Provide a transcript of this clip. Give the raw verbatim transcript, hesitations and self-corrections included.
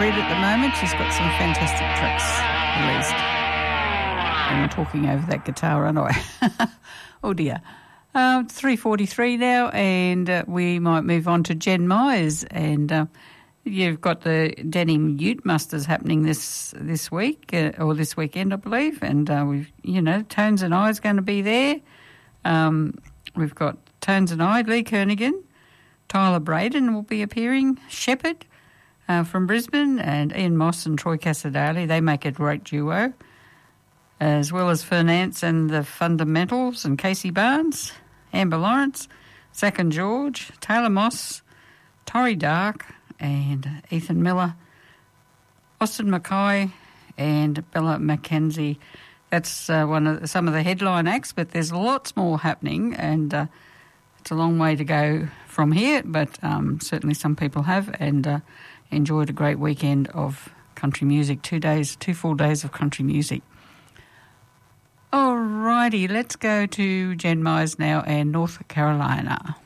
Red at the moment. She's got some fantastic tracks released. And I'm talking over that guitar, aren't I? Oh dear. Uh, three forty-three now, and uh, we might move on to Jen Myers. And uh, you've got the Denim Ute Musters happening this this week, uh, or this weekend, I believe. And uh, we've, you know, Tones and I is going to be there. Um, we've got Tones and I, Lee Kernaghan, Tyler Braden will be appearing, Shepherd uh, from Brisbane, and Ian Moss and Troy Casadale. They make a great duo, as well as Fernance and the Fundamentals and Casey Barnes, Amber Lawrence, Zach and George, Taylor Moss, Torrey Dark and Ethan Miller, Austin Mackay and Bella Mackenzie. That's uh, one of the, some of the headline acts, but there's lots more happening, and uh, it's a long way to go from here, but um, certainly some people have, and uh, enjoyed a great weekend of country music, two days, two full days of country music. All righty, let's go to Jen Myers now and North Carolina.